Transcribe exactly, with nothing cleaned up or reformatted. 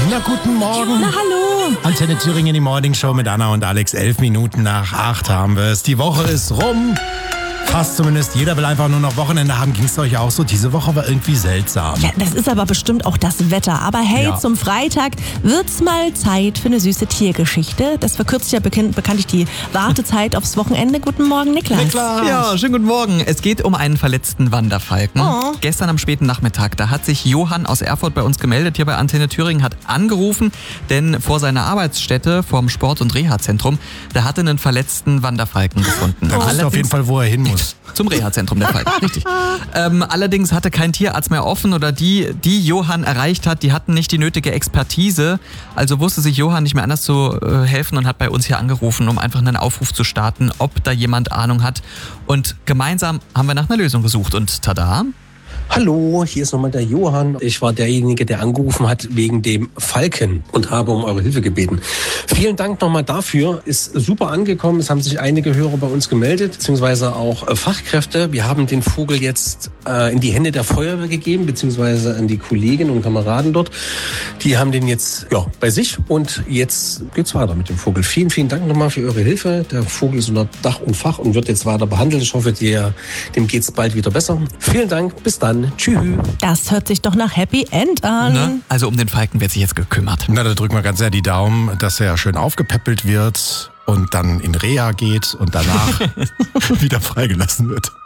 Na, guten Morgen. Na, hallo. Antenne Thüringen, die Morning Show mit Anna und Alex. Elf Minuten nach acht haben wir es. Die Woche ist rum. Fast zumindest. Jeder will einfach nur noch Wochenende haben. Ging es euch auch so? Diese Woche war irgendwie seltsam. Ja, das ist aber bestimmt auch das Wetter. Aber hey, Ja. zum Freitag wird's mal Zeit für eine süße Tiergeschichte. Das verkürzt ja bekannt, bekanntlich die Wartezeit aufs Wochenende. Guten Morgen, Niklas. Niklas. Ja, schönen guten Morgen. Es geht um einen verletzten Wanderfalken. Oh. Gestern am späten Nachmittag, da hat sich Johann aus Erfurt bei uns gemeldet, hier bei Antenne Thüringen, hat angerufen, denn vor seiner Arbeitsstätte, vorm Sport- und Reha-Zentrum, da hatte einen verletzten Wanderfalken gefunden. Da wisst ihr auf jeden Fall, wo er hin muss. Zum Reha-Zentrum der Falken, richtig. Ähm, allerdings hatte kein Tierarzt mehr offen oder die, die Johann erreicht hat, die hatten nicht die nötige Expertise. Also wusste sich Johann nicht mehr anders zu äh, helfen und hat bei uns hier angerufen, um einfach einen Aufruf zu starten, ob da jemand Ahnung hat. Und gemeinsam haben wir nach einer Lösung gesucht und tada! Hallo, hier ist nochmal der Johann. Ich war derjenige, der angerufen hat wegen dem Falken und habe um eure Hilfe gebeten. Vielen Dank nochmal dafür. Ist super angekommen. Es haben sich einige Hörer bei uns gemeldet, beziehungsweise auch äh, Fachkräfte. Wir haben den Vogel jetzt äh, in die Hände der Feuerwehr gegeben, beziehungsweise an die Kolleginnen und Kameraden dort. Die haben den jetzt ja, bei sich und jetzt geht's weiter mit dem Vogel. Vielen, vielen Dank nochmal für eure Hilfe. Der Vogel ist unter Dach und Fach und wird jetzt weiter behandelt. Ich hoffe, dir, dem geht's bald wieder besser. Vielen Dank. Bis dann. Tschüss. Das hört sich doch nach Happy End an. Ne? Also um den Falken wird sich jetzt gekümmert. Na, da drücken wir ganz sehr die Daumen, dass er schön aufgepäppelt wird und dann in Reha geht und danach wieder freigelassen wird.